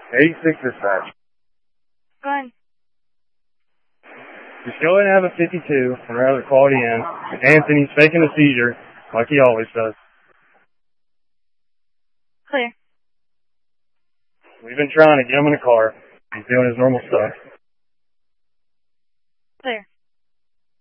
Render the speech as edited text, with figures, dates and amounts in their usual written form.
86 dispatch. Go ahead. Just go ahead and have a 52 and rather quality in. Anthony's faking a seizure, like he always does. Clear. We've been trying to get him in a car. He's doing his normal stuff. Clear.